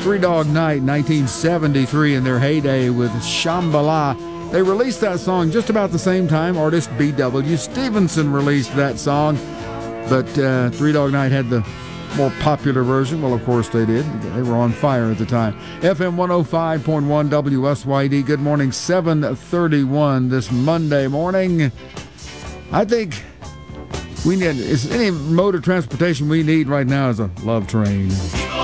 Three Dog Night, 1973, in their heyday with Shambhala. They released that song just about the same time. Artist B.W. Stevenson released that song, but Three Dog Night had the more popular version. Well, of course they did. They were on fire at the time. FM 105.1 WSYD. Good morning, 7:31 this Monday morning. I think we need, is any mode of transportation we need right now is a love train.